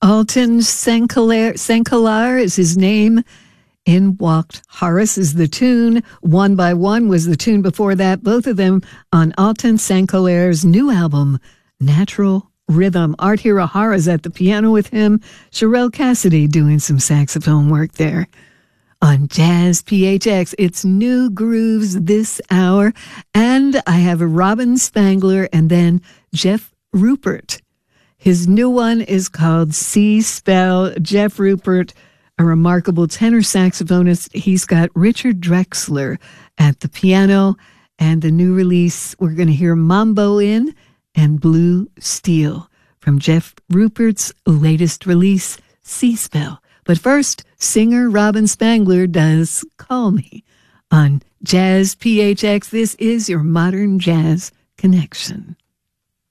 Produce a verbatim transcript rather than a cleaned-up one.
Alton St-Clair is his name. In Walked Horace is the tune. One by One was the tune before that. Both of them on Alton St-Clair's new album, Natural Rhythm. Art Hirahara's at the piano with him. Sherelle Cassidy doing some saxophone work there. On Jazz P H X, it's New Grooves this hour. And I have a Robin Spangler and then Jeff Rupert. His new one is called Sea Spell. Jeff Rupert, a remarkable tenor saxophonist. He's got Richard Drexler at the piano. And the new release, we're going to hear Mambo in and Blue Steel from Jeff Rupert's latest release, Sea Spell. But first, singer Robin Spangler does Call Me on Jazz P H X. This is your Modern Jazz Connection.